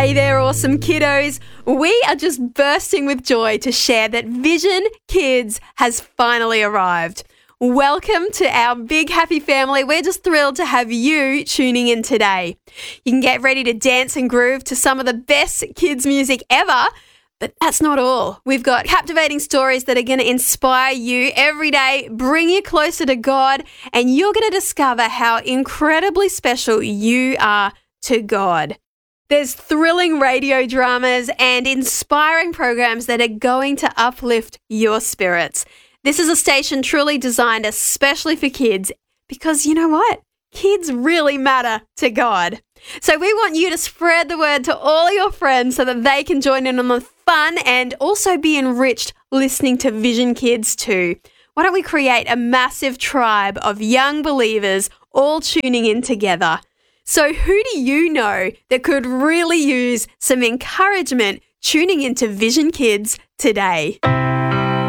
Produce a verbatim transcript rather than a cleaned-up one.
Hey there, awesome kiddos. We are just bursting with joy to share that Vision Kids has finally arrived. Welcome to our big happy family. We're just thrilled to have you tuning in today. You can get ready to dance and groove to some of the best kids music ever. But that's not all. We've got captivating stories that are going to inspire you every day, bring you closer to God, and you're going to discover how incredibly special you are to God. There's thrilling radio dramas and inspiring programs that are going to uplift your spirits. This is a station truly designed especially for kids because you know what? Kids really matter to God. So we want you to spread the word to all your friends so that they can join in on the fun and also be enriched listening to Vision Kids too. Why don't we create a massive tribe of young believers all tuning in together? So who do you know that could really use some encouragement tuning into Vision Kids today?